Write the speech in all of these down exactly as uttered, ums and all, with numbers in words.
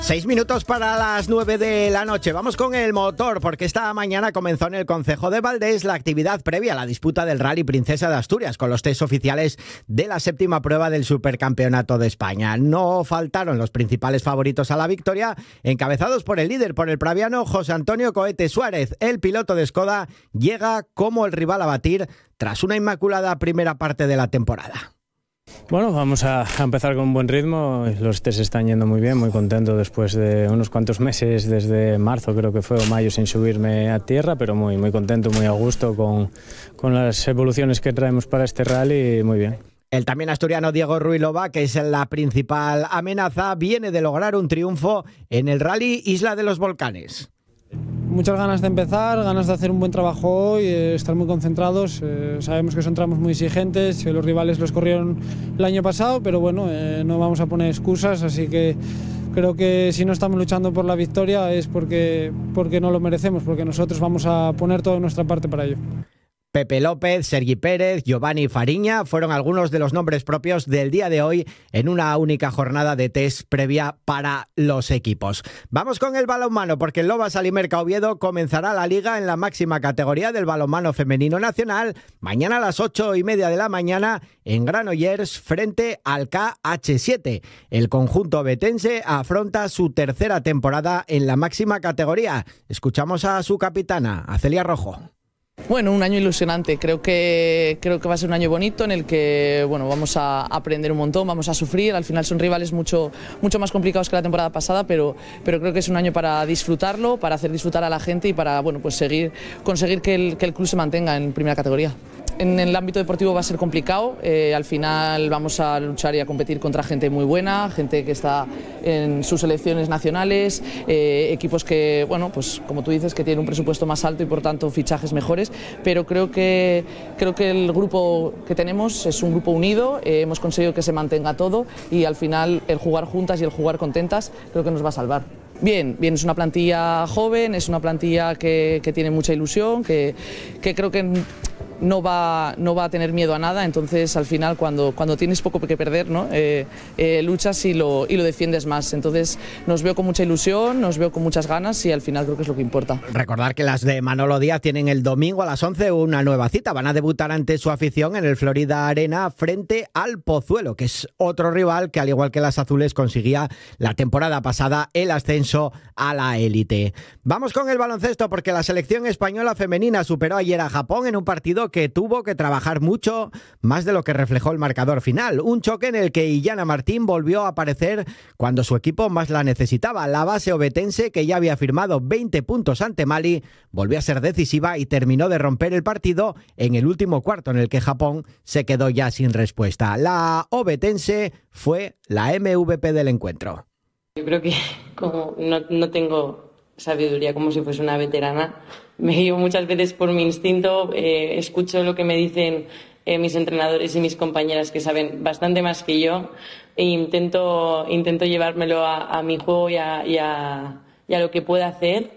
Seis minutos para las nueve de la noche. Vamos con el motor, porque esta mañana comenzó en el concejo de Valdés la actividad previa a la disputa del Rally Princesa de Asturias, con los test oficiales de la séptima prueba del Supercampeonato de España. No faltaron los principales favoritos a la victoria, encabezados por el líder, por el praviano José Antonio Cohete Suárez. El piloto de Skoda llega como el rival a batir tras una inmaculada primera parte de la temporada. Bueno, vamos a, a empezar con un buen ritmo. Los test están yendo muy bien, muy contento después de unos cuantos meses, desde marzo creo que fue, o mayo, sin subirme a tierra, pero muy, muy contento, muy a gusto con, con las evoluciones que traemos para este rally, muy bien. El también asturiano Diego Ruilova, que es la principal amenaza, viene de lograr un triunfo en el Rally Isla de los Volcanes. Muchas ganas de empezar, ganas de hacer un buen trabajo hoy, eh, estar muy concentrados. Eh, sabemos que son tramos muy exigentes, que los rivales los corrieron el año pasado, pero bueno, eh, no vamos a poner excusas, así que creo que si no estamos luchando por la victoria es porque, porque no lo merecemos, porque nosotros vamos a poner toda nuestra parte para ello. Pepe López, Sergi Pérez, Giovanni Fariña fueron algunos de los nombres propios del día de hoy en una única jornada de test previa para los equipos. Vamos con el balonmano, porque el Lobas Alimerca Oviedo comenzará la liga en la máxima categoría del balonmano femenino nacional mañana a las ocho y media de la mañana en Granollers frente al K H siete. El conjunto obetense afronta su tercera temporada en la máxima categoría. Escuchamos a su capitana, a Celia Rojo. Bueno, un año ilusionante, creo que, creo que va a ser un año bonito en el que bueno, vamos a aprender un montón, vamos a sufrir, al final son rivales mucho, mucho más complicados que la temporada pasada, pero, pero creo que es un año para disfrutarlo, para hacer disfrutar a la gente y para bueno, pues seguir, conseguir que el, que el club se mantenga en primera categoría. En el ámbito deportivo va a ser complicado, eh, al final vamos a luchar y a competir contra gente muy buena, gente que está en sus selecciones nacionales, eh, equipos que, bueno, pues como tú dices, que tienen un presupuesto más alto y por tanto fichajes mejores, pero creo que, creo que el grupo que tenemos es un grupo unido, eh, hemos conseguido que se mantenga todo y al final el jugar juntas y el jugar contentas creo que nos va a salvar. Bien, bien, es una plantilla joven, es una plantilla que, que tiene mucha ilusión, que, que creo que no va, no va a tener miedo a nada, entonces al final cuando, cuando tienes poco que perder, ¿no? eh, eh, luchas y lo, y lo defiendes más. Entonces nos veo con mucha ilusión, nos veo con muchas ganas y al final creo que es lo que importa. Recordar que las de Manolo Díaz tienen el domingo a las once una nueva cita. Van a debutar ante su afición en el Florida Arena frente al Pozuelo, que es otro rival que al igual que las azules conseguía la temporada pasada el ascenso a la élite. Vamos con el baloncesto, porque la selección española femenina superó ayer a Japón en un partido que tuvo que trabajar mucho más de lo que reflejó el marcador final. Un choque en el que Illana Martín volvió a aparecer cuando su equipo más la necesitaba. La base obetense, que ya había firmado veinte puntos ante Mali, volvió a ser decisiva y terminó de romper el partido en el último cuarto, en el que Japón se quedó ya sin respuesta. La obetense fue la M V P del encuentro. Yo creo que como no, no tengo sabiduría como si fuese una veterana, me guío muchas veces por mi instinto, eh, escucho lo que me dicen eh, mis entrenadores y mis compañeras que saben bastante más que yo e intento, intento llevármelo a, a mi juego y a, y, a, y a lo que pueda hacer.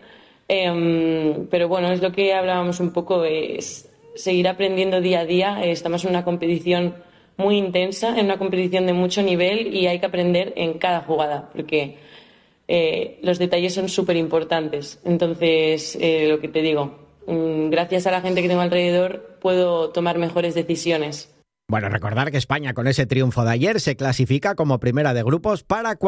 Eh, pero bueno, es lo que hablábamos un poco, es seguir aprendiendo día a día. Eh, estamos en una competición muy intensa, en una competición de mucho nivel y hay que aprender en cada jugada porque eh, los detalles son súper importantes. Entonces, eh, lo que te digo, mmm, gracias a la gente que tengo alrededor puedo tomar mejores decisiones. Bueno, recordar que España con ese triunfo de ayer se clasifica como primera de grupos para